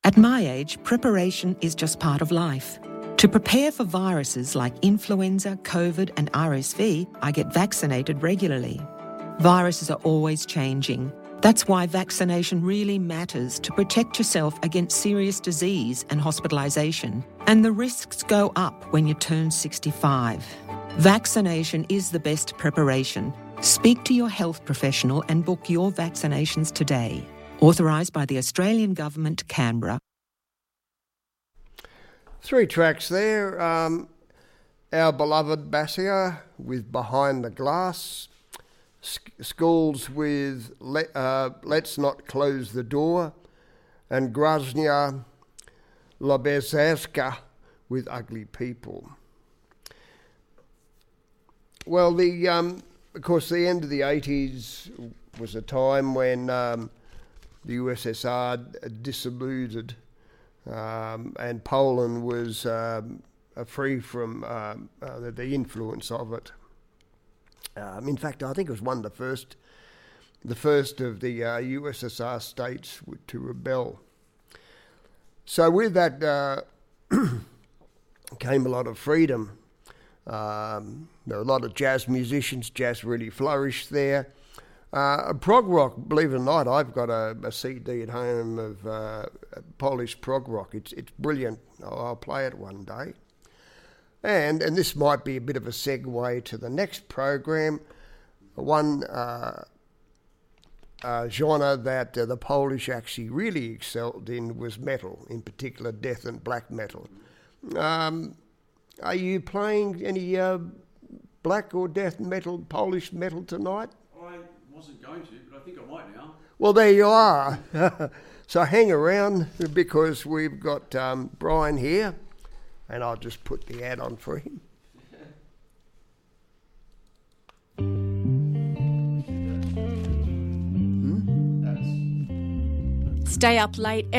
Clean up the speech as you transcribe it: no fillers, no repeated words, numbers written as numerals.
At my age, preparation is just part of life. To prepare for viruses like influenza, COVID and RSV, I get vaccinated regularly. Viruses are always changing. That's why vaccination really matters to protect yourself against serious disease and hospitalisation. And the risks go up when you turn 65. Vaccination is the best preparation. Speak to your health professional and book your vaccinations today. Authorised by the Australian Government, Canberra. 3 tracks there. Our beloved Basia with Behind the Glass. Schools with Let's Not Close the Door, and Groznya Lobezerska with Ugly People. Well, of course, the end of the 80s was a time when the USSR dissolved, and Poland was free from the influence of it. In fact, I think it was one of the first of the USSR states to rebel. So with that came a lot of freedom. There were a lot of jazz musicians. Jazz really flourished there. Prog rock, believe it or not, I've got a CD at home of Polish prog rock. It's brilliant. I'll play it one day. And this might be a bit of a segue to the next program. One genre that the Polish actually really excelled in was metal, in particular death and black metal. Are you playing any black or death metal, Polish metal tonight? I wasn't going to, but I think I might now. Well, there you are. So hang around because we've got Brian here. And I'll just put the ad on for him. Stay up late